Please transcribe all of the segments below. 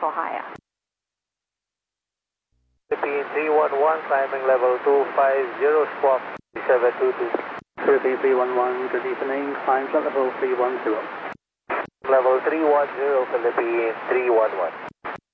for higher. Philippine 311, climbing level 250, squawk 722. Philippine 311, good evening, climb flight level 310. Level 310, Philippine 311.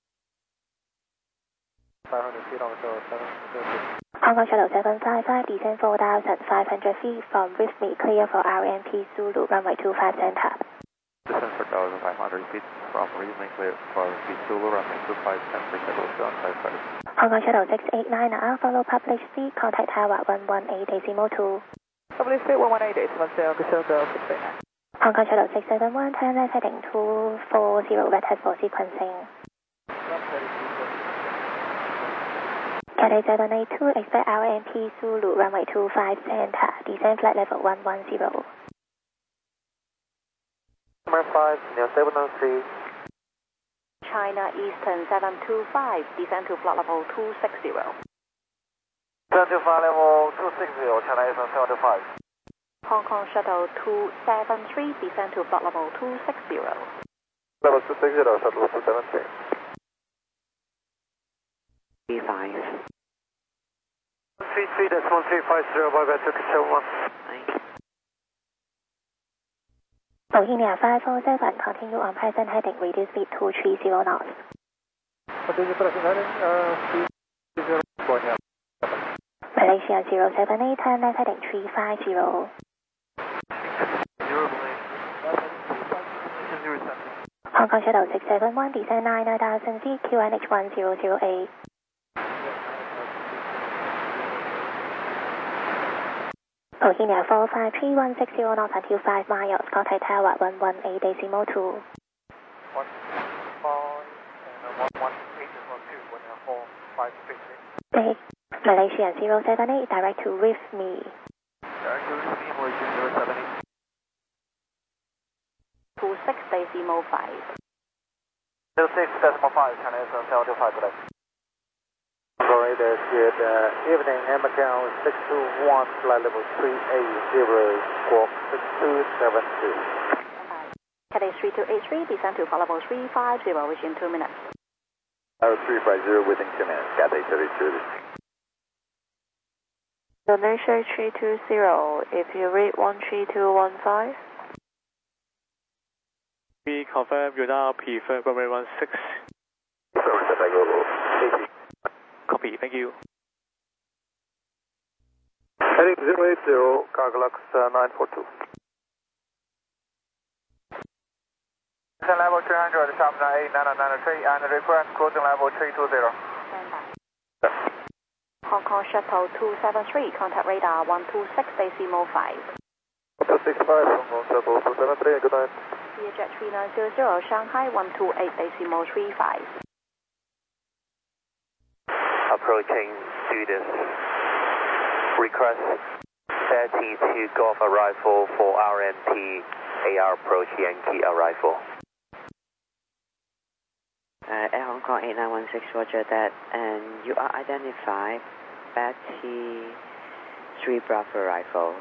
500 feet on shore, 722. Hong Kong Shuttle 755, descend 4,500 feet from with me, clear for RMP Zulu, runway 25 center. Descend 4,500 feet from Reading clear for RMP Zulu, runway 25 center, schedule 755. Hong Kong Shuttle 689 now, follow public speed, contact tower 118.2. Public speed 118, decimal 0, Delta 689. Hong Kong Shuttle 671, turn left heading 240, red hat for sequencing. Cathay 782, expect RMP Zulu, runway 25 center, descend flight level 110. Number 5, Neo 703. China Eastern 725, descend to flight level 260. 725 level 260, China Eastern 725. Hong Kong Shuttle 273, descend to flight level 260. Level 260, Shuttle 273. B5. 33 decimal 350, bye bye, Turkish 71. Bohemia 547, continue on present heading, reduce speed 230 knots. What is the present heading? 330, Bohemia. Malaysia 078, turn left heading 350. 0 Hong Kong Shuttle 671, descend 9,000 feet, QNH 1008. Bohemia 453, 160 knots until 5 miles, contact tower 118.2. 1 5 and 118.2, 4 5 6. Big. Malaysia 078, direct to with me. Direct to with me, Malaysia 078. 26.5. 26.5, China Eastern 725 today. Operator, good evening, Macau 621, flight level 380, squawk 6272. Cathay 3283, descend to flight level 350 within 2 minutes. 350 within 2 minutes, Cathay 32. Indonesia 320, if you read 13215. We confirm you now prefer runway 16. Copy, thank you. Heading 080, Cargolux 942. Descend level 300, sharp 98993, and request cruising level 320. Hong Kong Shuttle 273, contact radar 126.5. 265, Hong Kong Shuttle 273, good night. Jet 3900, Shanghai 128.35. Approaching students. Request 32 Golf arrival for RMP AR approach Yankee arrival. Air Hong Kong 8916, roger that. And you are identified Betty 3 Bravo arrival.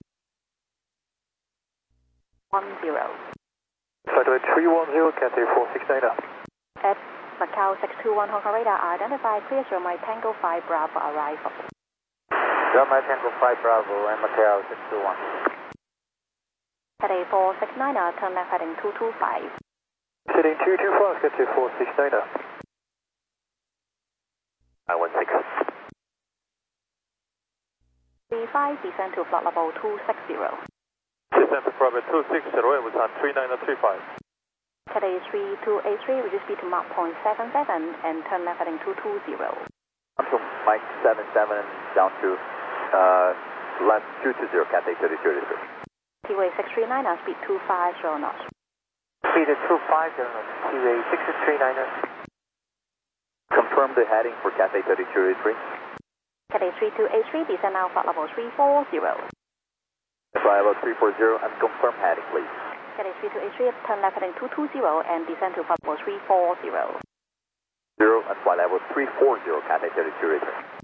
10. Flight 310, Cathay 469. At Macau 621 Hong Kong radar, identify clear runway Tango 5 Bravo arrival. Runway Tango 5 Bravo and Macau 621. Cathay 469, turn left heading 225. Heading 225, Cathay 469. 916. B5, descend to flight level 260. Descend to flight 260, and we turn 3935. Cathay 3283, reduce speed to Mach 0.77 and turn left heading 220. Until Mike 77 down to left 220, Cathay 32. T-way 639, speed 250 knots. Speed 250, T-way 639. Confirm the heading for Cathay 3283. Cathay 3283, descend now flight level 340. Flight level 340 and confirm heading, please. Cathay 3283, turn left heading 220 and descend to flight level 340. 0 and flight level 340, Cathay 3283.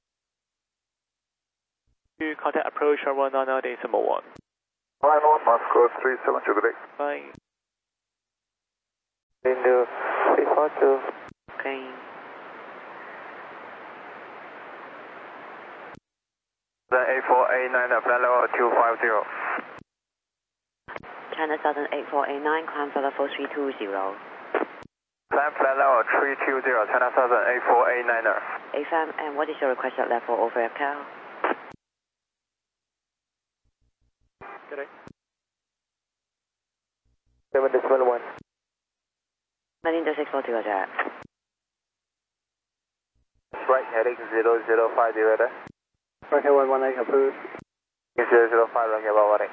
You contact approach 199.1. Line 1, Moscow 37, good day. Bye. Into 342. again. The A489, flight level 250. China Southern 8489, climb flight level 320. Climb flight level 320, China Southern A489er. AFM, and what is your requested level over Cal? Correct. 7.1. 19.642, Roger. Right heading 0050 there. Okay, 118 approved. 005, okay, 118.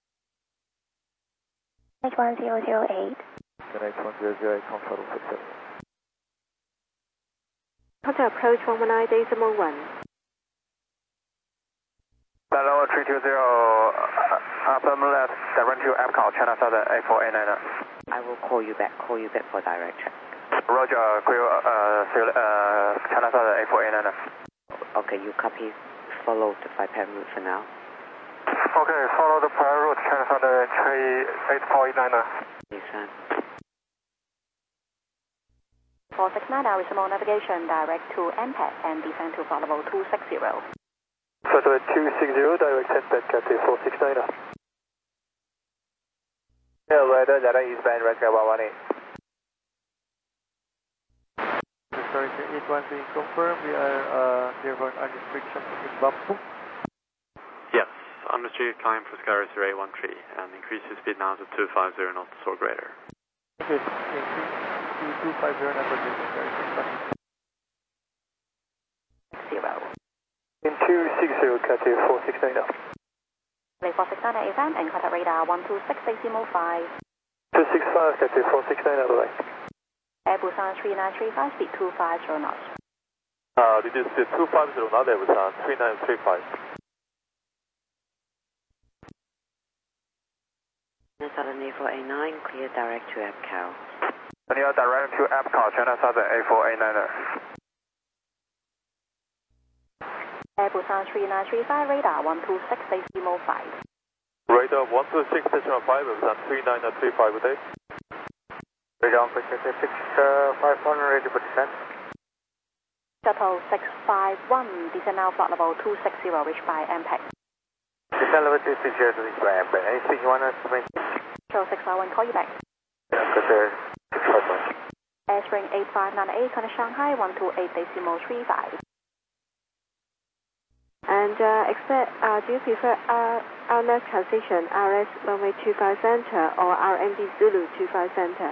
H1008. Connect 1008, comfortable 67. Contact approach 119.1. Flight level 320, firm left, direct to APCAL, China Southern A489er. I will call you back for direct check. Roger, China Southern A489er. Okay, you copy, follow the flight path route for now. Okay, follow the prior route, China Southern A489er. AFM. 469, now remote navigation direct to MPAD and descend to flight level 260. So to 260, direct MPAD, Cathay 469er. Yeah, radar, Jada eastbound, right, 118. Sorry, 813 confirmed. We are clear for an restriction in Bambu. Yes, understeer climb for Sky 813 and increase the speed now to 250 knots or greater. Okay, increase to 250 number In 260, Cathay 469er. 469 AFM and contact radar 126.5. 265, Cathay 469er, bye. Air Busan 3935, speed 250 knots. This is 250, not Air Busan 3935. China Southern A489, clear direct to APCAL. Clear direct to APCAL, China Southern A489er. Air Busan 3935, radar 126.5. Radar 126.5, Busan 3935, good day. Radar 500, ready for descent. Shuttle 651, descend now flight level 260, reached by MPAD. Descent level 260, reached by MPAD. Anything you want us to make? Shuttle 651, call you back. Yeah, good there. 651. Airspring 8598, contact Shanghai 128.35. And do you prefer RNAV transition, RS runway 25 center or RMB Zulu 25 center?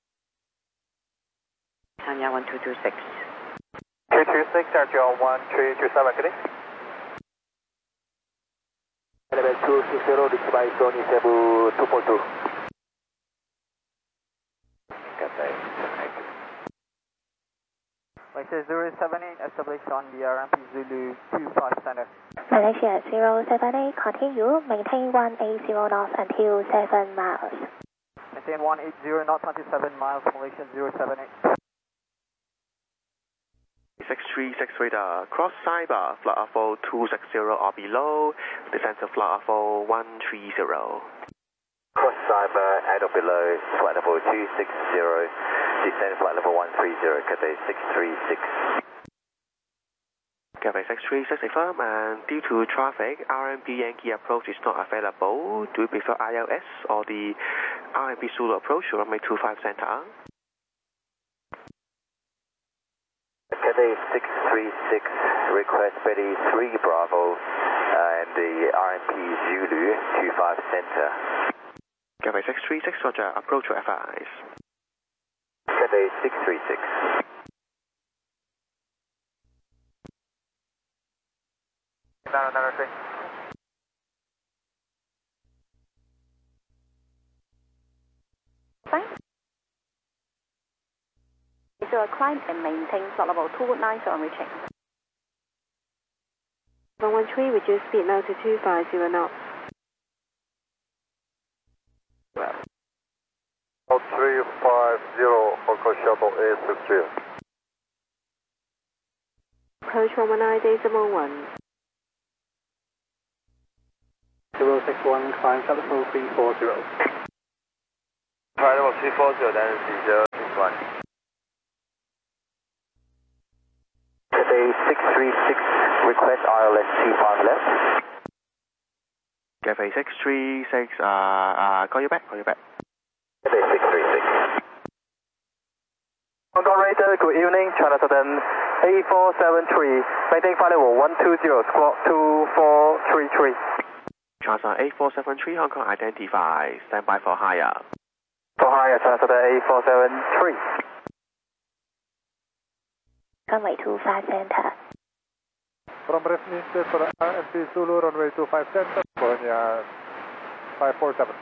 Tanya 1226. 226, Arjun 1327, good day. Level 260, reached by Sony Cebu 242. Malaysia 078, established on the RMP Zulu 25 center. Malaysia 078, continue, maintain 180 knots until 7 miles. Maintain 180 knots until 7 miles, Malaysia 078. 636 radar, cross cyber, flight level 260 or below, descend to flight level 130. Cross cyber, at or below, flight level 260, descend flight level 130, Cathay 636. Cathay 636 affirm, and due to traffic, RMB Yankee approach is not available. Do you prefer ILS or the RMB Zulu approach to runway 25 center? Cathay 636, request Betty 3 Bravo, and the RMP Zulu 25 center. Cathay 636, Roger, approach to FIs. Cathay 636. Fine. Is your climb and maintain flight level 290 on reaching? 113, reduce speed now to 250 knots. 350, Hong Shuttle A63. Approach 119.1. 061, climb flight level 340. Flight level 340, then is 061. Cathay 636, call you back. Cathay 636. Hong Kong Raider, good evening, China Southern A473, maintain flight level 120, squawk 2433. China 8473, Hong Kong identify, stand by for higher. For higher, China Southern A473. Runway 25 center. From Westminster for RMP Zulu, runway 25 center, Bologna 547.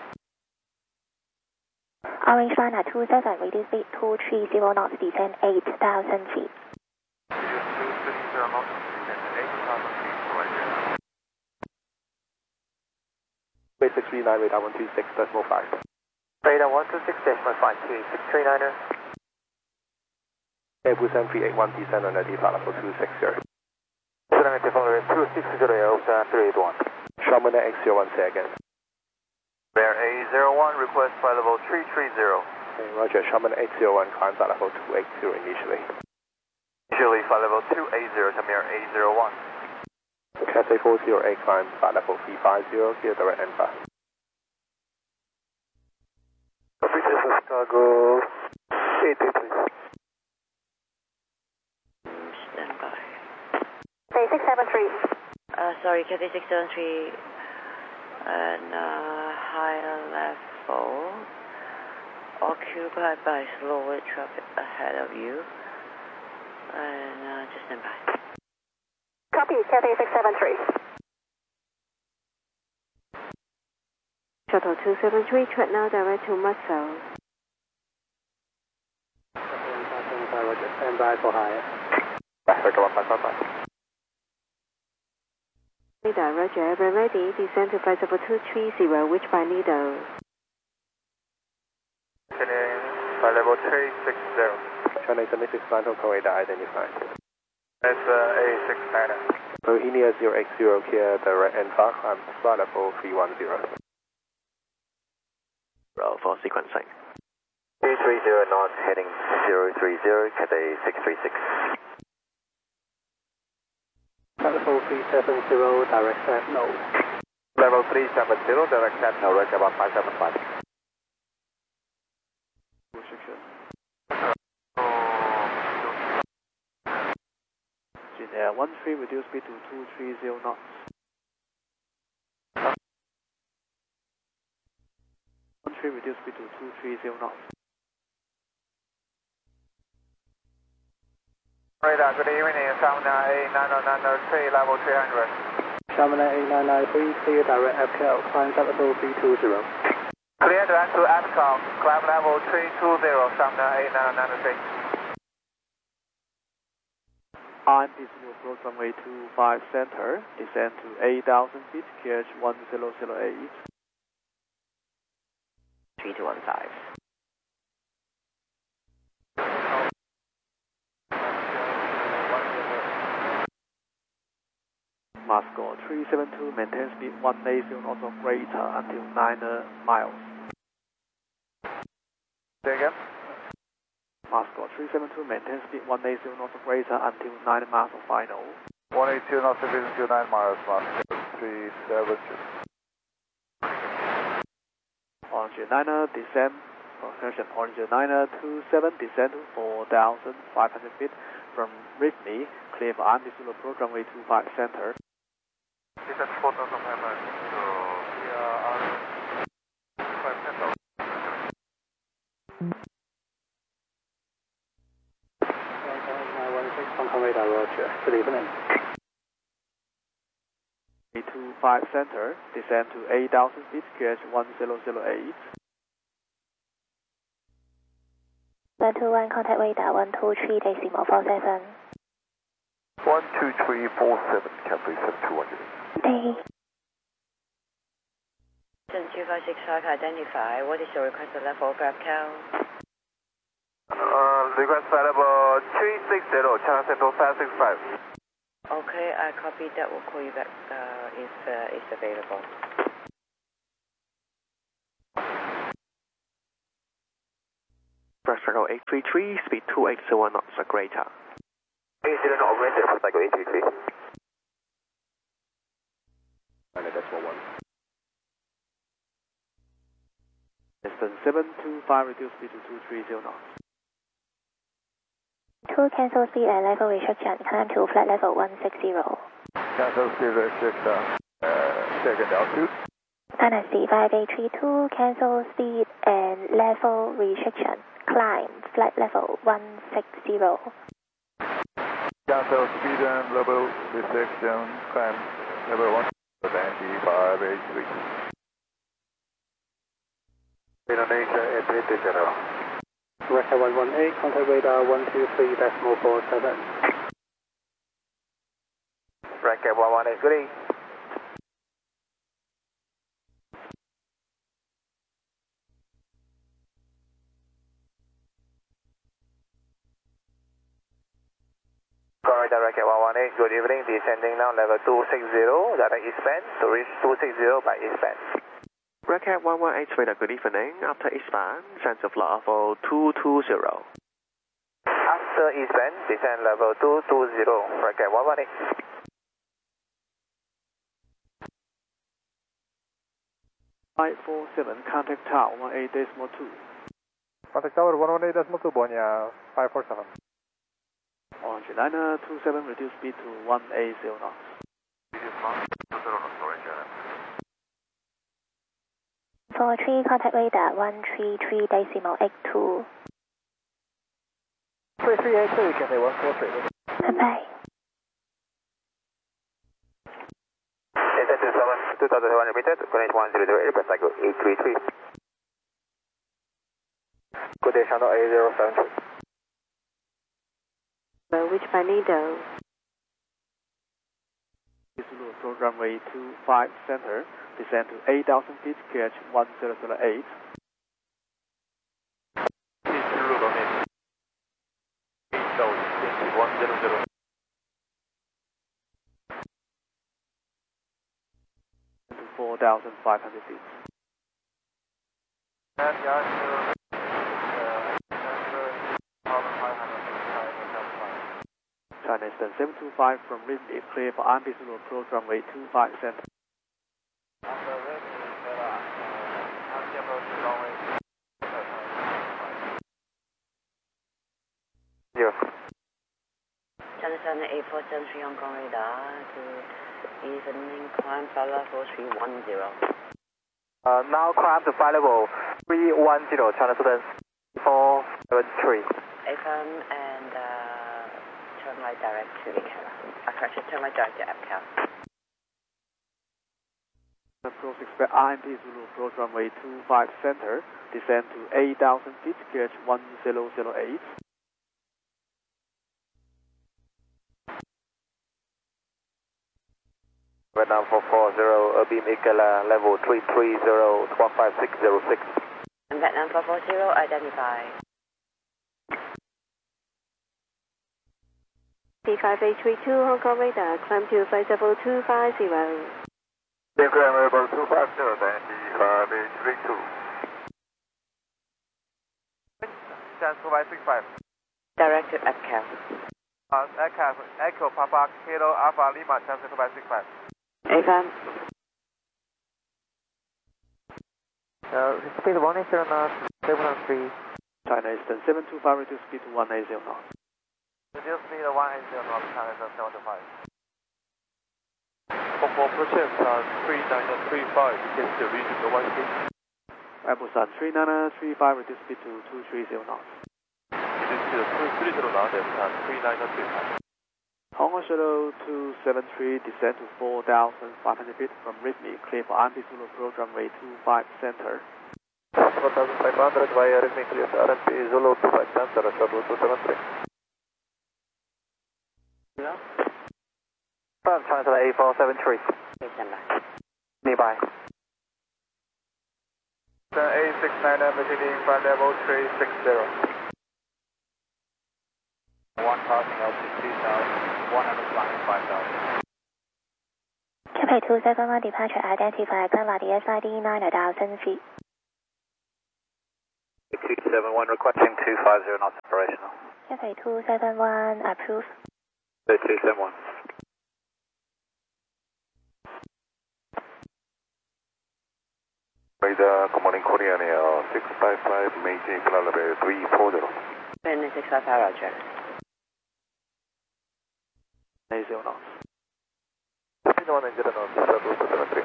Orange Runner 27, reduce speed 230 knots, descend 8,000 feet. 230 knots, descend 8,000 feet, right. Way 639, radar 126.5. Radar 126.5, 639er. Airbus M381, descend on the flight level 260. Serenity following 260, Delta 381. Sharman X01, say again. Bear A01, request flight level 330. Okay, Roger, Sharman X01, climb flight level 280 initially. Initially flight level 280, Tamir A01. Cathay 408, climb flight level 350, clear direct and fast. Copy, this is Chicago 823. Stand by. Say 673. Sorry, Cathay 673 and higher level occupied by slower traffic ahead of you. And just stand by. Copy, Cathay 673. Shuttle 273, track now direct to Muscle. Roger, stand by for higher. Africa 1555. Radar, Roger, we're ready. Descend to flight level 230, which by Lido. Flight level 360. China 76 Hong Kong radar identified. That's A69er. Bohemia 080, clear direct and fast, climb flight level 310. Roll for sequencing. 330 knots, heading 030, Cathay 636. Level 370, direct set no. Level 370, direct set no, right about 575. Air 13, reduce speed to 230 knots. 13, reduce speed to 230 knots. Radar, good evening, Shamana A9093, level 300. Shamana A993, clear direct FKL, climb flight level 320. Clear direct to APCOM, climb level 320, Shamana A9093. RMP Zulu approach runway 25 center, descend to 8,000 feet, QH 1008. 3215. Moscow 372, maintain speed 180 knots or greater until 9 miles. Say again? Moscow 372, maintain speed 180 knots or greater until 9 miles of final. 182 knots, division to 9 miles, Moscow 372. Orange 9er, descend, correction, Orange 9er 27, descend to 4,500 feet from Rivne, clear for RMP Zulu approach runway 25 center. Descend 4,500 to RMP 25 center. Hong Kong radar, Roger. Good evening. 25 center, descend to 8,000 feet, QH 1008. 121, contact radar 123.47. 12347, Cathay 7200. Day. 2565, identify. What is your requested level of GrabCal? Request flight level 360, China Central 565. Okay, I copied that. We'll call you back if it's available. Brush Circle 833, speed 280 knots or greater. 80 knot oriented for cycle 833. And a decimal 1. Distance 725, reduce speed to 230 knots. 2 cancel speed and level restriction, climb to flat level 160. Cancel speed restriction, second altitude. Dynasty 5832, cancel speed and level restriction, climb flat level 160. Cancel speed and level restriction, climb level 1, Dynasty 583. Indonesia, Airplane General. Record 118, contact radar 123.47. Record 118, good day. Corridor Record 118, good evening, descending now level 260, direct eastbound to reach 260 by eastbound. Record 118 radar, good evening. After eastbound, descend to flight level 220. After eastbound, descend level 220, record 118. Flight 47, contact tower 18.2. Contact tower 118.2, Bonya 547. Orange Liner 27, reduce speed to 180 knots. Reduce knots, 20 knots, Orange. 43, contact radar 133.82. 3382, Cathay 143. Bye. Descend to 2,200 meters, connect 100 airport cycle 833. Good day, Channel 8073. Which by Nido? Zulu approach runway 25 center, descend to 8,000 feet, QH 1008. Zulu domain 8,000, 4,500 feet. China Eastern 725 from Ridley, clear for IMP Zulu approach runway 25 center. Yes. China Eastern 8473 Hong Kong radar to evening climb flight level 310. Now climb to flight level 310, China Eastern 473. AFM and turn right direct to Ikela. Correction, turn right direct to Epcal. Approach expect IMP Zulu approach runway 25 center, descend to 8,000 feet, QH 1008. Vietnam 440, beam Ikela, level 330, 15606. And Vietnam 440, identify. C5832 Hong Kong radar, climb to flight level 250. Climb level 250, then C5832. Chance 2565. Direct to Epcal. Echo Papa Kilo Alpha Lima, chance 2565. AFM. Speed 180 knots, 703. China Eastern 725, reduce speed to 180 knots. Reduce speed 180 knots, China Eastern 725. For approaches 3935, you can still reach the 1 speed. Busan 3935, reduce speed to 230 knots. Reduce speed 230 knots, Busan 3935. Hong Kong Shuttle 273, descend to 4,500 feet from Ridley, clear for IMP Zulu approach runway 25 center. 4,500 via Ridley, clear for RMP Zulu 25 center, shuttle 273. Yeah. From China 8473. Stand by. Nearby. 869, maintaining flight level 360. 1 passing altitude 2,000, 100 flying 5,000. Cathay 271 departure identify, climb at the SID 9,000 feet. 271 requesting 250 knots operational. Cathay 271 approved. 271. Good morning, Korean Air 655, maintain flight level 340. Wind 655, roger. 80 knots. Speed 190 knots, 7273.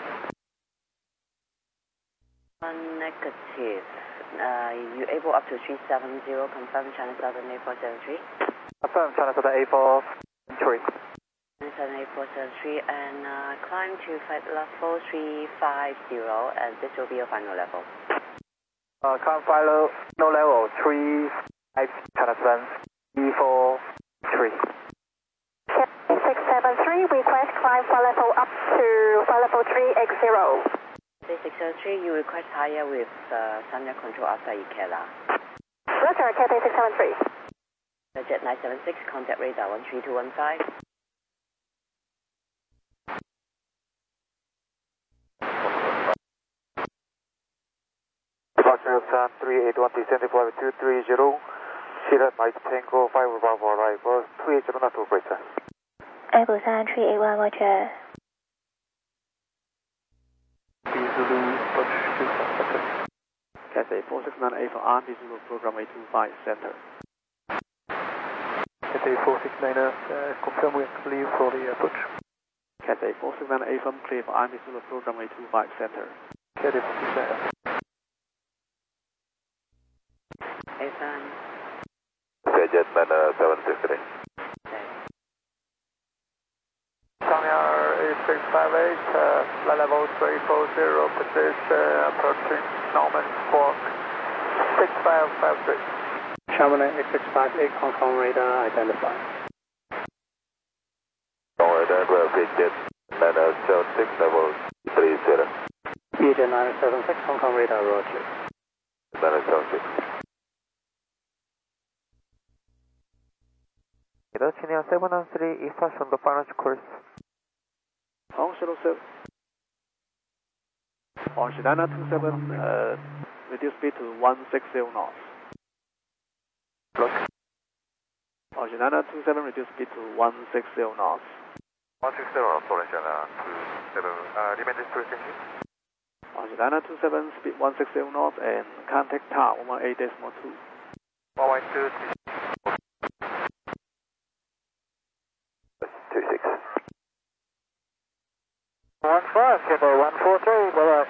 Negative. You able up to 370, confirm China Southern A473? Affirm China Southern A473. Southern A473 and climb to flight level 350 and this will be your final level. Climb final level 35 China Southern E43. 673, request climb flight level up to flight level 380. 603, you request higher with Sanya control after Ikela. Roger, Cathay 673. Jet 976, contact radar 13215. Departure Sun 381, descending flight 230. Sierra Mike Tango 5 Bravo arrival 280 not to operator. Busan 381, roger. Cathay 469A for RMB Zulu program 825 center. Cathay 469, confirm we are clear for the approach. Cathay 469A from clear for RMB Zulu program 825 center. Cathay 469. Evan. Jet 763. Sanya 8658, flight level 340, position approaching Norman Squawk 6553. Shamana 8658, confirm radar identified. Radar, Jet 976, level 30. Jet 976, confirm radar, roger. 976. China 793, fast on the final course. Orange 07. Orange Niner 27, reduce speed to 160 knots. Orange Niner 27, reduce speed to 160 knots. 160 knots, Orange Niner 27, remain discretion. Orange Niner 27, speed 160 knots and contact TAR 118.2. 112. 15, Cathay 143, bye-bye.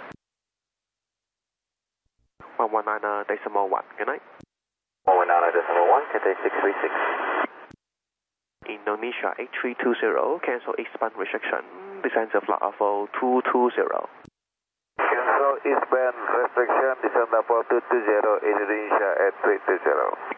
119.1, good night. 119.1, Cathay 636. Indonesia 8320, cancel eastbound restriction, descend to flight level 220. Cancel eastbound restriction, descend level 220, Indonesia at 320.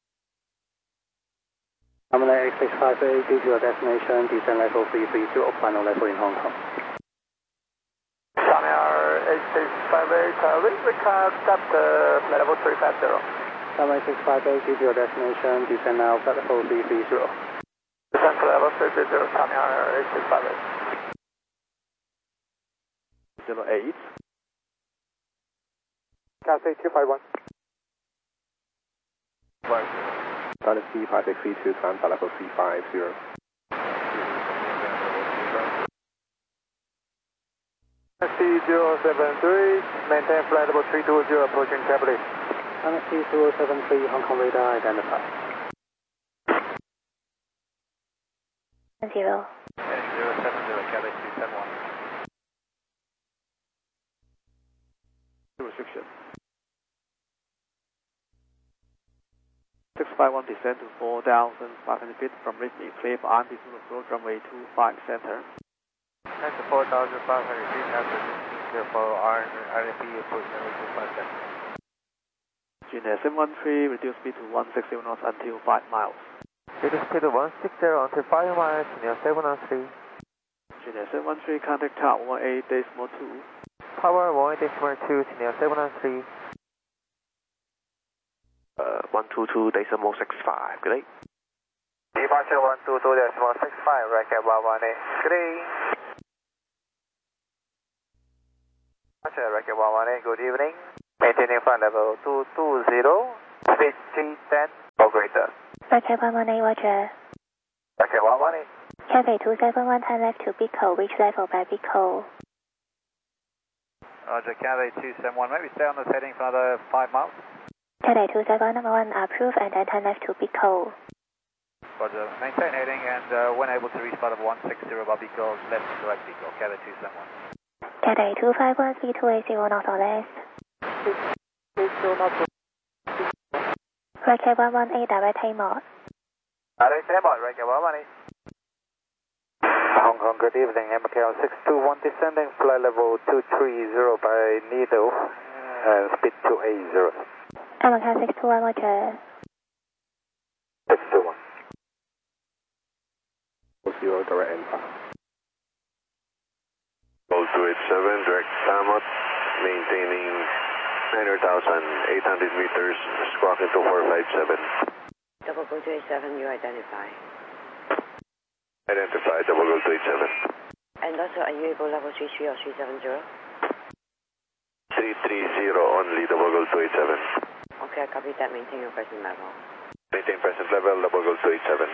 Shamana 8658, due to your destination, descend level 330, final level in Hong Kong. Shamana 8658, we can accept flight level 350. Shamana 8658, due to your destination, descend now flight level 330. Descend to level 330, Shamana 8658. 08. Cathay 251. Right. Dynasty 5632, climb flight level 350. Dynasty 073, maintain flight level 320, approaching Capital. Dynasty 073, Hong Kong radar identified. 0. 070, Cathay 271. Restriction. 651 descend to 4,500 feet from Ridley, clear for RMB Zulu approach runway 25 center. That's 4,500 feet after clear for RMB approach runway 25 center. Junior 713, reduce speed to 160 knots until 5 miles. Reduce speed to 160 until 5 miles, Junior 713. Junior 713, contact TAR 118.2. Power 118.2, Junior 713. 122.65, good day. Departure 122.65, Racket 118, good day. Departure Racket 118, good evening. Maintaining flight level 220, speed 310 or greater. Racket 118, roger. Racket 118. Cathay 271, time left to Bicol, reach level by Bicol. Roger, Cathay 271, maybe stay on this heading for another 5 miles. Cathay 271, number 1, approved, and then turn left to Pico. Roger, maintain heading, and when able to reach flight level 160 above Pico, left to direct Pico, Cathay 271. Cathay 251, speed 280 knots or less. 280 knots. Right K 118, direct Haymont. Direct Haymont, right K 118. Hong Kong, good evening, MKL 621 descending, flight level 230 by Needle, and speed 280. MKL 621, Roger. 621. 0 direct impact. 287, direct Haymont, maintaining 9,800 meters, squawking 2457. Double go 287, you identify. Identify, double go 287. And also, are you able level 33 or 370? 330 only, double go 287. Okay, I copy that, maintain your present level. Maintain present level, double go 287.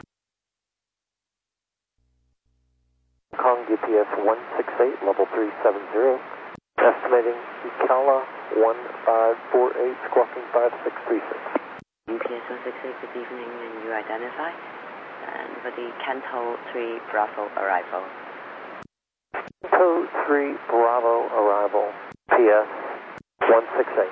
Kong GPS 168, level 370. Estimating Ikala 1548, squawking 5636. GPS 168, good evening, and you identify. And for the Canto 3 Bravo arrival. Canto 3 Bravo arrival, PS 168.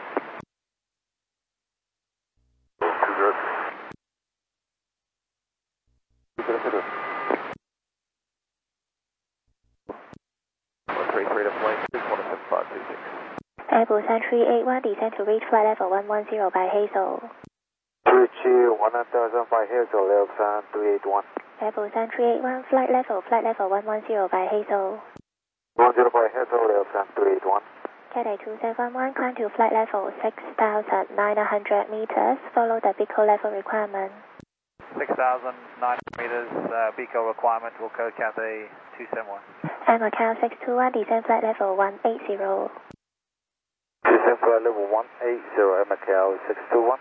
Airbus 381, descend to reach flight level 110 by Hazel. Reach 1000 by Hazel, level 381. Airbus 381, flight level 110 by Hazel. 10 by Hazel, level 381. Cathay 271, climb to flight level 6,900 meters, follow the Pico level requirement. 6,900 meters, Pico requirement, will code Cathay 271. Macau 621, descend flight level 180. Descend flight level 180, Macau 621.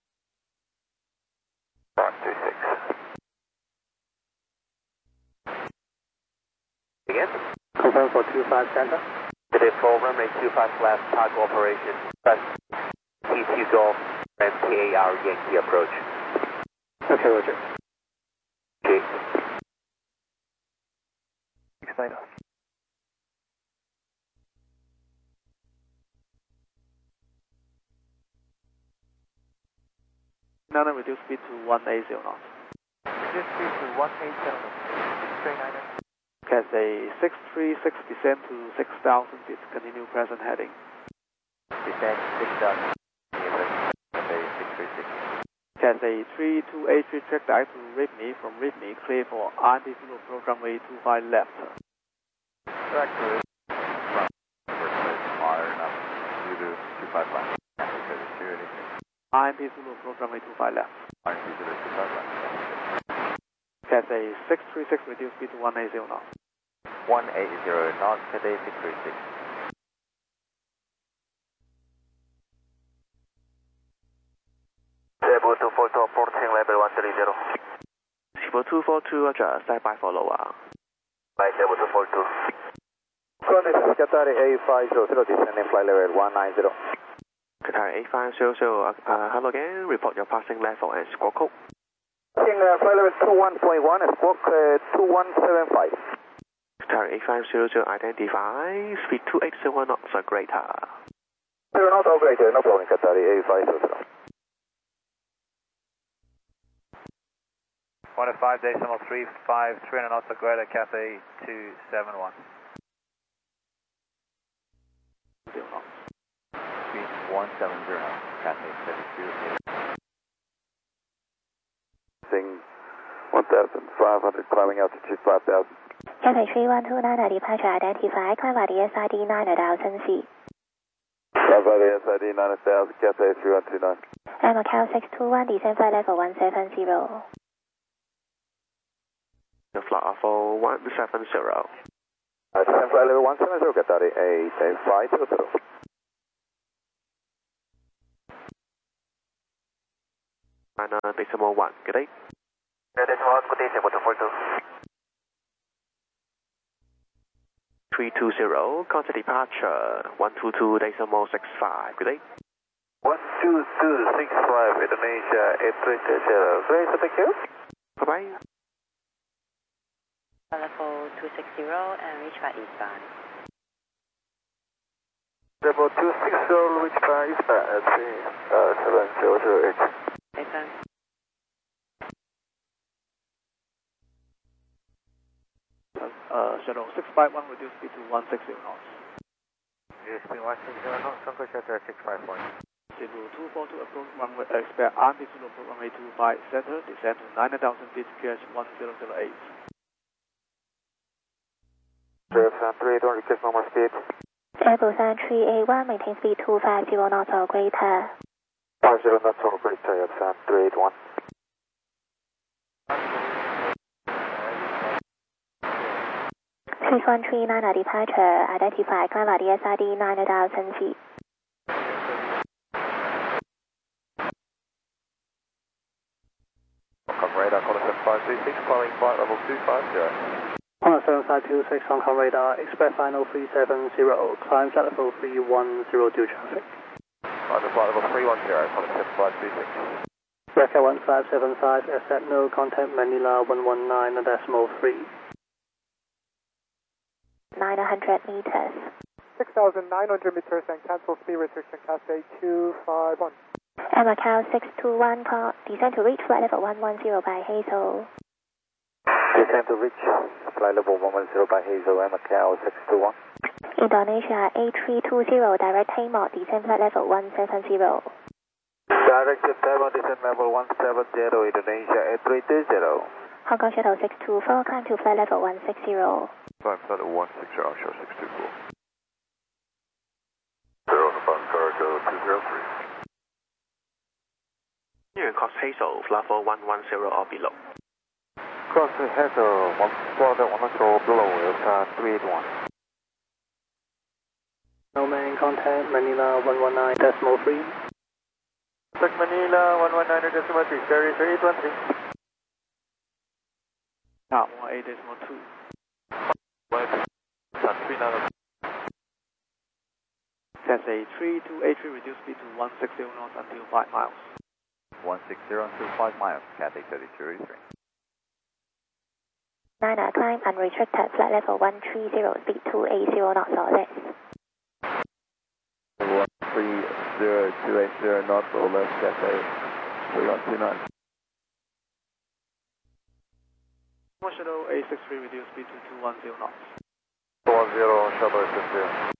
126. Again? Confirm for 25 center. Today for runway 25 left, cargo operation. Press T2 Golf and PAR Yankee approach. Okay, Roger. Okay. Explain us. Nana, reduce speed to 180 knots. Reduce speed to 180 knots. Straight 9. Cathay 636, descend to 6,000 feet, continue present heading. Descend 6,000. Cathay 636. Cathay 3283, check direct to Ripney, from Ripney, clear for RMP Zulu approach runway 25 left. Direct to from first are enough. Zulu 25 left. RMP Zulu approach runway 25 left. RMP Zulu 25 left. Cathay 636, reduce speed to 180 knots. 180 knots, Cathay 636. Table 242, approaching level 130. Table 242, Roger, stand by for lower. By table 242. This is Qatar A500, descending flight level 190. Qatar A500, hello again, report your passing level and squawk code. Passing flight level 21.1, squawk 2175. Qatar A500, identify, speed 280 knots or greater. 0 knots or greater, no problem, Qatar A500. 105.35, 300 knots or greater, Cathay 271. Speed 170, Cathay 72. Sing 1,500, climbing altitude 5,000. Cathay 3129, departure identified, climb by the SID 9,000 feet. Climb by the SID 9,000, Cathay 3129. Macau 621, descend flight level 170. The flight level 170. Descend flight level 170, Qatar A500. And decimal 1, good day. Decimal 1, good day, table 242. 320, contact departure 122.65. Good day. 12265 Indonesia 8330. Great, thank you. Bye-bye. Level 260 and reach by eastbound. Level 260, reach by eastbound at 7008. Eastbound. Shuttle 651, reduce speed to 160 knots. Reduce speed 160 knots, Concord Shuttle 651. Zulu 242, approach runway, expect RMP Zulu, approach runway 25 center, descend to 9,000 feet, QH 1008. San 381, request normal speed. Airbus San 381, maintain speed 250 knots or greater. 50 knots or greater, San 381. Swiss 139 departure, identify, climb at DSID 9,000 feet. Hong Kong radar, Connor 7526, following flight level 250. Connor 7526, Hong Kong radar, expect final 370, climb flight level 310 due traffic. Roger, flight level 310, Connor 7526. Record 1575, accept no contact Manila 119.3. 900 meters. 6,900 meters and cancel speed restriction Cascade 251. Air Macau 621, call, descend to reach flight level 110 by Hazel. Descend to reach flight level 110 by Hazel, Macau 621. Indonesia A320, direct Tamar, descend flight level 170. Directed Taiwan, descent level 170, Indonesia A320. Hong Kong Shuttle 624, climb to flight level 160. Climb flight level 160, show 624. 0 Japan Cargo 203. Cross Hazel, level 110 or below. Cross Hazel, 110 below, San 381. No man contact Manila 119.3. Contact Manila 119.3, carry 3813. Now 18.2. Cathay 3283, reduce speed to 160 knots until 5 miles. 160 until 5 miles, Cathay 3283. Niner, climb unrestricted, flight level 130, speed 280 knots or less. 130, 280 knots or less, Cathay 3129. Shuttle A63, reduce speed to 210 knots. 210, Shuttle A63.